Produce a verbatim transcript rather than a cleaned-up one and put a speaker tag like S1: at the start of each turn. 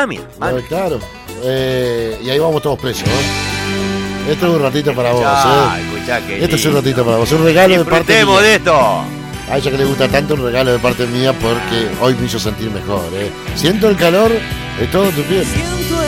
S1: Cami.
S2: Eh, claro. Eh, y ahí vamos todos presos, ¿no? Esto es un ratito para vos,
S1: Ah,
S2: ¿eh?
S1: escuchá, qué
S2: Esto es un
S1: lindo.
S2: ratito para vos. Un regalo de parte
S1: Disfrutemos
S2: mía.
S1: de esto.
S2: A ella que le gusta tanto, un regalo de parte mía porque hoy me hizo sentir mejor, ¿eh? Siento el calor de todo tu piel.
S3: Siento